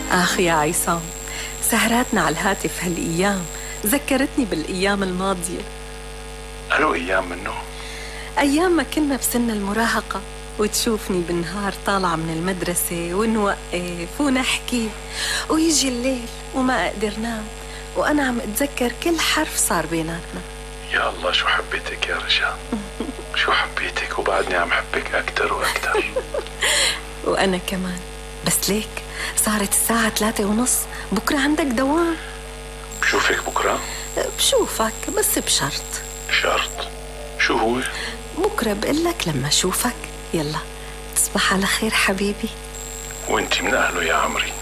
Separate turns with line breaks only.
آخ يا عصام، سهراتنا على الهاتف هالأيام ذكرتني بالأيام الماضية.
أنو أيام منه؟
أيام ما كنا بسن المراهقة، وتشوفني بالنهار طالعة من المدرسة ونوقف ونحكي، ويجي الليل وما أقدر نام وأنا عم أتذكر كل حرف صار بيناتنا.
يا الله شو حبيتك يا رجاء. شو حبيتك، وبعدني عم حبك أكتر وأكتر.
وأنا كمان. بس ليك صارت الساعة 3:30، بكرة عندك دوام.
بشوفك بكرة؟
بشوفك بس بشرط.
شرط؟ شو هو؟
بكرة بقلك لما أشوفك. يلا تصبح على خير حبيبي.
وانتي من أهله يا عمري.